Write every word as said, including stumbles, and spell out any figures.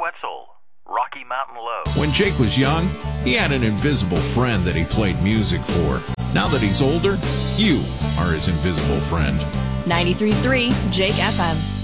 Wetzel, Rocky Mountain Low. When Jake was young, he had an invisible friend that he played music for. Now that he's older, you are his invisible friend. ninety-three point three Jake F M.